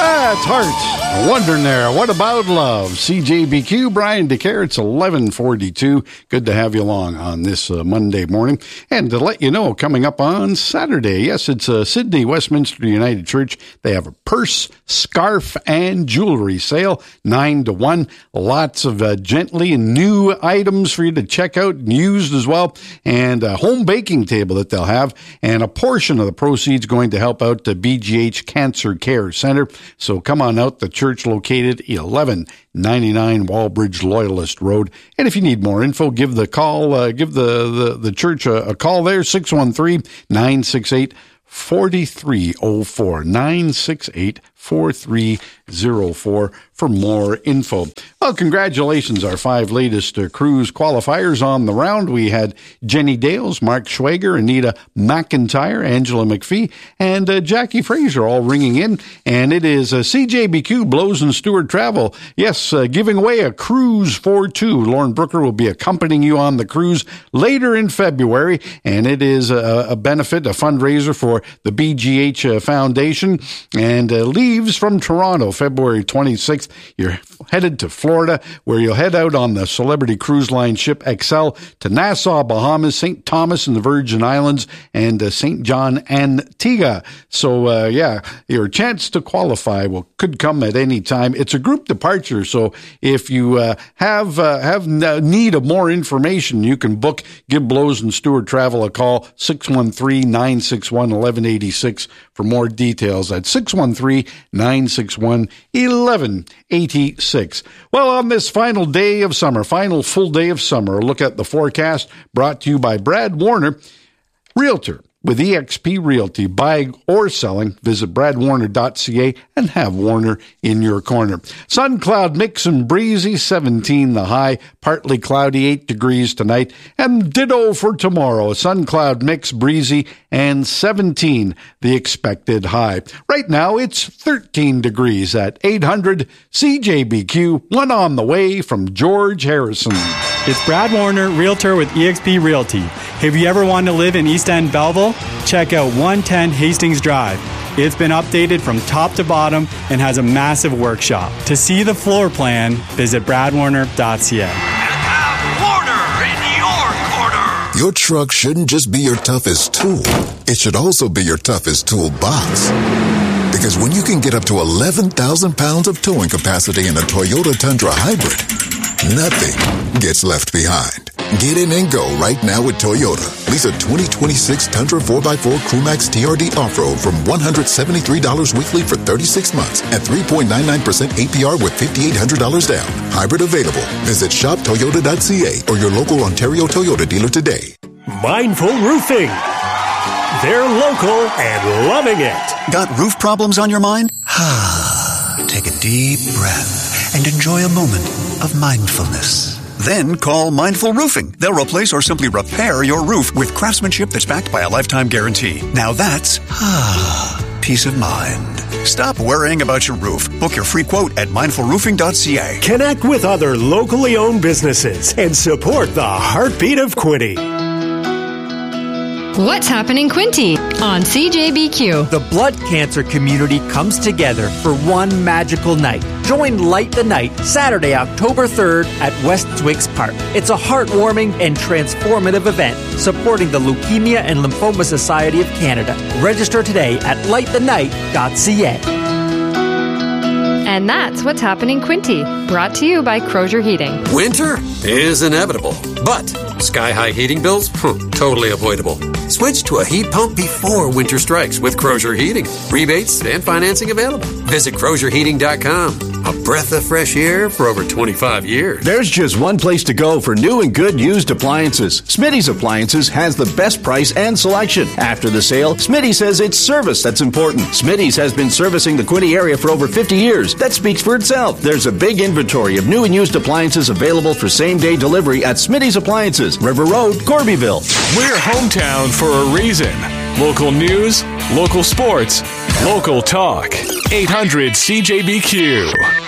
That's Heart. Wondering there. What about love? CJBQ, Brian DeCare. It's 11:42. Good to have you along on this Monday morning. And to let you know, coming up on Saturday, yes, it's Sydney Westminster United Church. They have a purse, scarf, and jewelry sale, 9 to 1. Lots of gently and new items for you to check out and used as well. And a home baking table that they'll have. And a portion of the proceeds going to help out the BGH Cancer Care Center. So come on out. The church located 1199 Wallbridge Loyalist Road. And if you need more info, give the call, give the church a call there, 613-968-4304, 968-4304 for more info. Well, congratulations, our 5 latest cruise qualifiers on the round. We had Jenny Dales, Mark Schwager, Anita McIntyre, Angela McPhee, and Jackie Fraser all ringing in. And it is CJBQ Blows and Stewart Travel. Yes, giving away a cruise for 2. Lauren Brooker will be accompanying you on the cruise later in February. And it is a benefit, a fundraiser for the BGH Foundation. And leaves from Toronto, February 26th. You're headed to Florida, where you'll head out on the Celebrity Cruise Line ship XL to Nassau, Bahamas, St. Thomas and the Virgin Islands, and St. John, Antigua. So, your chance to qualify could come at any time. It's a group departure, so if you have need of more information, you can book. Give Blows and Stewart Travel a call, 613-961-1186 for more details. At 613-961-1186. Well, on this final day of summer, final full day of summer, a look at the forecast brought to you by Brad Warner, Realtor with eXp Realty. Buying or selling, visit bradwarner.ca and have Warner in your corner. Sun cloud mix and breezy, 17 the high, partly cloudy, 8 degrees tonight, and ditto for tomorrow. Sun cloud mix, breezy, and 17 the expected high. Right now, it's 13 degrees at 800 CJBQ. One on the way from George Harrison. It's Brad Warner, Realtor with eXp Realty. Have you ever wanted to live in East End, Belleville? Check out 110 Hastings Drive. It's been updated from top to bottom and has a massive workshop. To see the floor plan, visit bradwarner.ca. Warner in your corner. Your truck shouldn't just be your toughest tool. It should also be your toughest toolbox. Because when you can get up to 11,000 pounds of towing capacity in a Toyota Tundra Hybrid, nothing gets left behind. Get in and go right now with Toyota. Lease a 2026 Tundra 4x4 Crewmax TRD Off-Road from $173 weekly for 36 months at 3.99% APR with $5,800 down. Hybrid available. Visit shoptoyota.ca or your local Ontario Toyota dealer today. Mindful Roofing. They're local and loving it. Got roof problems on your mind? Take a deep breath and enjoy a moment of mindfulness. Then call Mindful Roofing. They'll replace or simply repair your roof with craftsmanship that's backed by a lifetime guarantee. Now that's peace of mind. Stop worrying about your roof. Book your free quote at mindfulroofing.ca. Connect with other locally owned businesses and support the heartbeat of Quinte. What's happening, Quinte? On CJBQ. The blood cancer community comes together for one magical night. Join Light the Night Saturday, October 3rd at West Twiggs Park. It's a heartwarming and transformative event supporting the Leukemia and Lymphoma Society of Canada. Register today at lightthenight.ca. And that's what's happening, Quinte. Brought to you by Crozier Heating. Winter is inevitable, but sky-high heating bills? Totally avoidable. Switch to a heat pump before winter strikes with Crozier Heating. Rebates and financing available. Visit CrozierHeating.com. A breath of fresh air for over 25 years. There's just one place to go for new and good used appliances. Smitty's Appliances has the best price and selection. After the sale, Smitty says it's service that's important. Smitty's has been servicing the Quinte area for over 50 years. That speaks for itself. There's a big inventory of new and used appliances available for same-day delivery at Smitty's Appliances, River Road, Corbyville. We're hometown for a reason. Local news, local sports, local talk. 800 CJBQ.